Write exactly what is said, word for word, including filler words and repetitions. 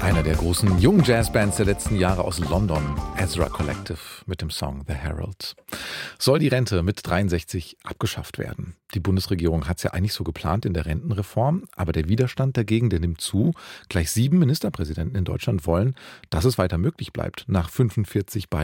Einer der großen jungen Jazzbands der letzten Jahre aus London, Ezra Collective, mit dem Song The Herald. Soll die Rente mit dreiundsechzig abgeschafft werden? Die Bundesregierung hat es ja eigentlich so geplant in der Rentenreform, aber der Widerstand dagegen, der nimmt zu. Gleich sieben Ministerpräsidenten in Deutschland wollen, dass es weiter möglich bleibt, nach fünfundvierzig bei